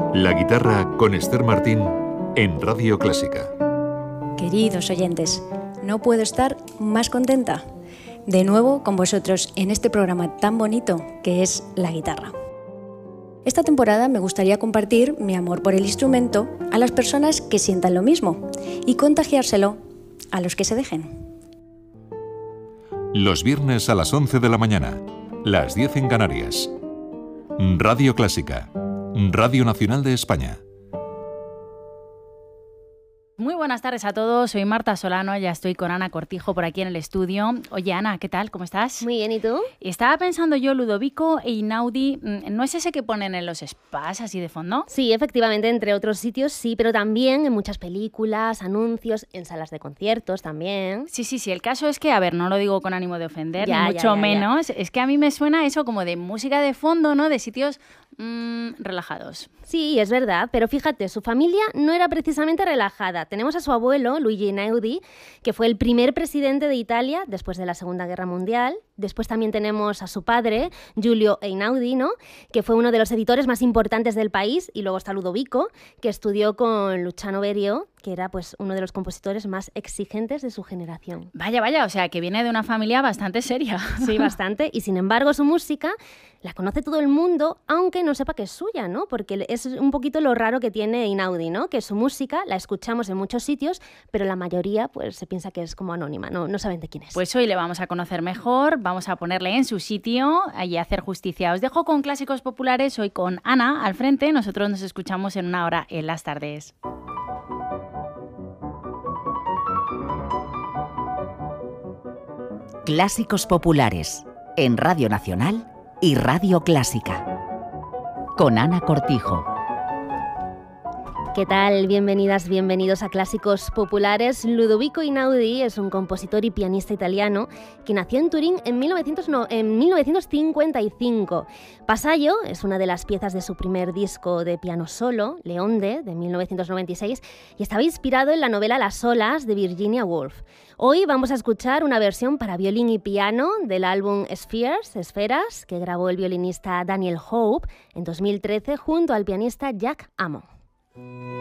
La guitarra con Esther Martín en Radio Clásica. Queridos oyentes, no puedo estar más contenta. De nuevo con vosotros en este programa tan bonito que es la guitarra. Esta temporada me gustaría compartir mi amor por el instrumento a las personas que sientan lo mismo y contagiárselo a los que se dejen. Los viernes a las 11 de la mañana, las 10 en Canarias. Radio Clásica, Radio Nacional de España. Muy buenas tardes a todos, soy Marta Solano, ya estoy con Ana Cortijo por aquí en el estudio. Oye Ana, ¿qué tal? ¿Cómo estás? Muy bien, ¿y tú? Estaba pensando yo, Ludovico Einaudi, ¿no es ese que ponen en los spas así de fondo? Sí, efectivamente, entre otros sitios sí, pero también en muchas películas, anuncios, en salas de conciertos también. Sí, el caso es que, a ver, no lo digo con ánimo de ofender, Ya, ni mucho ya. menos, es que a mí me suena eso como de música de fondo, ¿no? De sitios relajados. Sí, es verdad, pero fíjate, su familia no era precisamente relajada. Tenemos a su abuelo, Luigi Einaudi, que fue el primer presidente de Italia después de la Segunda Guerra Mundial. Después también tenemos a su padre, Giulio Einaudi, ¿no? Que fue uno de los editores más importantes del país. Y luego está Ludovico, que estudió con Luciano Berio, que era pues uno de los compositores más exigentes de su generación. Vaya, o sea, que viene de una familia bastante seria. Sí, bastante. Y sin embargo, su música la conoce todo el mundo, aunque no sepa que es suya, ¿no? Porque es un poquito lo raro que tiene Einaudi, ¿no? Que su música la escuchamos en muchos sitios, pero la mayoría pues se piensa que es como anónima, no saben de quién es. Pues hoy le vamos a conocer mejor, vamos a ponerle en su sitio y a hacer justicia. Os dejo con clásicos populares, hoy con Ana al frente. Nosotros nos escuchamos en una hora en las tardes. Clásicos populares en Radio Nacional y Radio Clásica. Con Ana Cortijo. ¿Qué tal? Bienvenidas, bienvenidos a Clásicos Populares. Ludovico Einaudi es un compositor y pianista italiano que nació en Turín en 1955. Pasaggio es una de las piezas de su primer disco de piano solo, Leonde, de 1996, y estaba inspirado en la novela Las olas de Virginia Woolf. Hoy vamos a escuchar una versión para violín y piano del álbum Spheres, Esferas, que grabó el violinista Daniel Hope en 2013 junto al pianista Jack Ammon.